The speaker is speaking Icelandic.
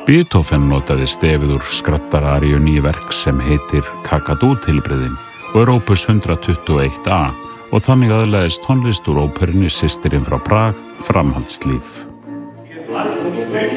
Beethoven notaði stefið úr skrattararíun í verk sem heitir Kakadú-tilbrigðin og er opus 121a og þannig aðlagðist tónlist úr óperunni Systirin frá Prag framhaldslíf.